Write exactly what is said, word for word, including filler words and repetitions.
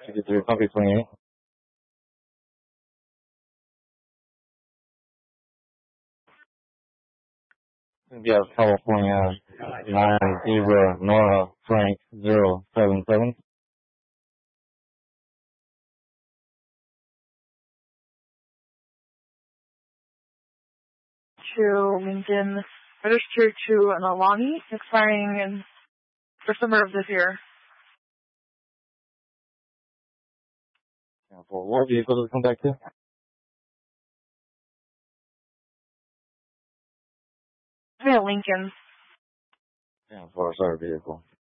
fifty-three, Concrete twenty-eight. Yeah, California, nine Zebra, Nora, Frank, zero seven seven. To Lincoln, registered to an Alani, expiring in December of this year. Yeah, for what vehicle does it come back to? Yeah, Lincoln. Yeah, for a service vehicle.